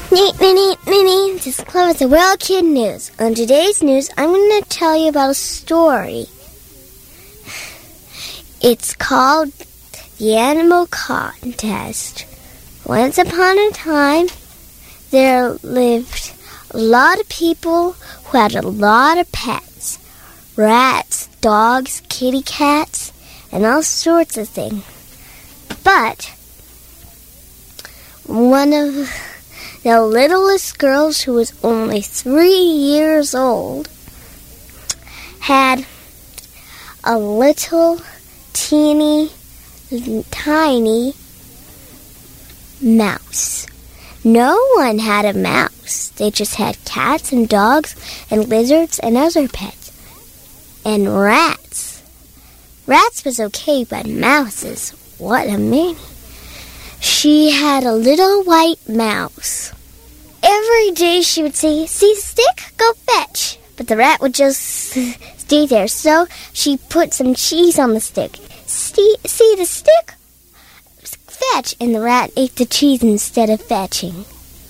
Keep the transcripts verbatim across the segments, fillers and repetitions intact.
Neat, neat, neat, neat. This is Clover with the World Kid News. On today's news, I'm going to tell you about a story. It's called The Animal Contest. Once upon a time, there lived a lot of people who had a lot of pets. Rats, dogs, kitty cats, and all sorts of things. But one of the littlest girls, who was only three years old, had a little teeny tiny mouse. No one had a mouse. They just had cats and dogs and lizards and other pets. And rats. Rats was okay, but mouses, what a many. She had a little white mouse. Every day she would say, "See the stick? Go fetch." But the rat would just stay there, so she put some cheese on the stick. See, see the stick? Fetch. And the rat ate the cheese instead of fetching.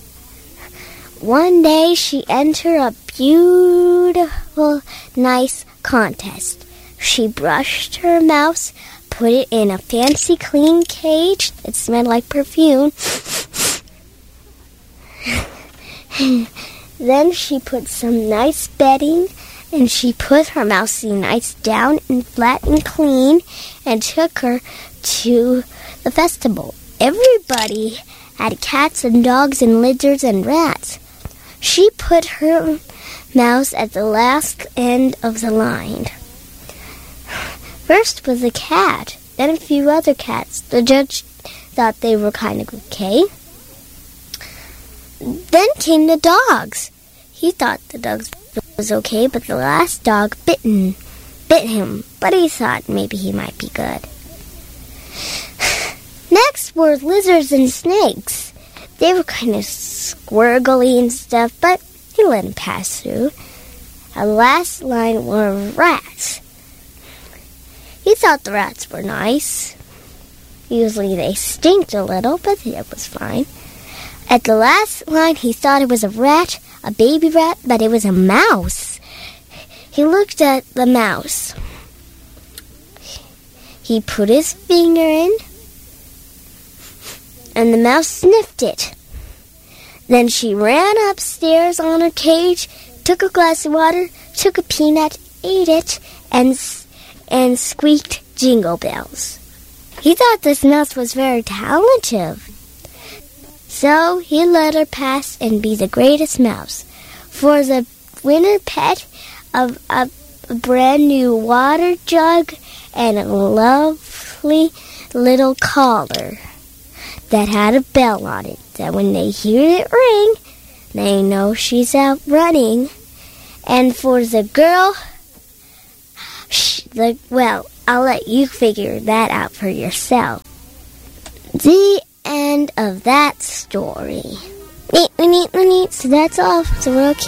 One day she entered a beautiful, nice contest. She brushed her mouse, put it in a fancy clean cage that smelled like perfume. Then she put some nice bedding, and she put her mousey nice down and flat and clean, and took her to the festival. Everybody had cats and dogs and lizards and rats. She put her mouse at the last end of the line. First was a cat, then a few other cats. The judge thought they were kind of okay. Then came the dogs. He thought the dogs was okay, but the last dog bitten, bit him. But he thought maybe he might be good. Next were lizards and snakes. They were kind of squirgly and stuff, but he let him pass through. The last line were rats. He thought the rats were nice. Usually they stinked a little, but it was fine. At the last line, he thought it was a rat, a baby rat, but it was a mouse. He looked at the mouse. He put his finger in, and the mouse sniffed it. Then she ran upstairs on her cage, took a glass of water, took a peanut, ate it, and and squeaked jingle bells. He thought this mouse was very talented, so he let her pass and be the greatest mouse. For the winner pet of a, a brand new water jug and a lovely little collar that had a bell on it, that when they hear it ring, they know she's out running. And for the girl, sh- the well, I'll let you figure that out for yourself. The end of that story. Neat, neat, neat. So that's all. So we're okay.